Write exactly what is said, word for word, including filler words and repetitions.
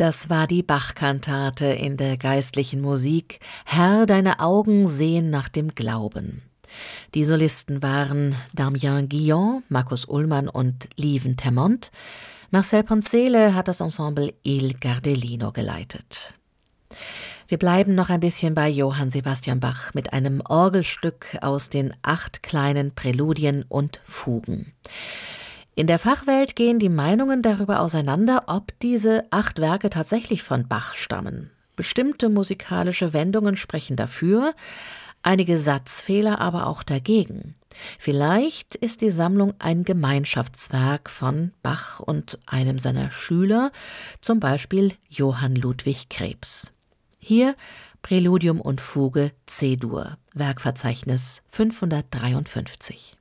Das war die Bach-Kantate in der geistlichen Musik »Herr, deine Augen sehen nach dem Glauben«. Die Solisten waren Damien Guillon, Markus Ullmann und Lieven Termont. Marcel Ponzele hat das Ensemble Il Gardellino geleitet. Wir bleiben noch ein bisschen bei Johann Sebastian Bach mit einem Orgelstück aus den acht kleinen Präludien und Fugen. In der Fachwelt gehen die Meinungen darüber auseinander, ob diese acht Werke tatsächlich von Bach stammen. Bestimmte musikalische Wendungen sprechen dafür, einige Satzfehler aber auch dagegen. Vielleicht ist die Sammlung ein Gemeinschaftswerk von Bach und einem seiner Schüler, zum Beispiel Johann Ludwig Krebs. Hier Präludium und Fuge C-Dur, Werkverzeichnis fünfhundertdreiundfünfzig.